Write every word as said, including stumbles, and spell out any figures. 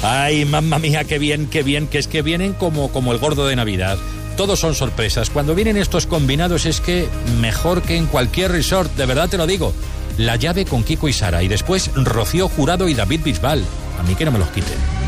Ay, mamma mía, qué bien, qué bien, que es que vienen como, como el gordo de Navidad. Todos son sorpresas. Cuando vienen estos combinados es que mejor que en cualquier resort, de verdad te lo digo. La Llave con Kiko y Sara y después Rocío Jurado y David Bisbal. A mí que no me los quiten.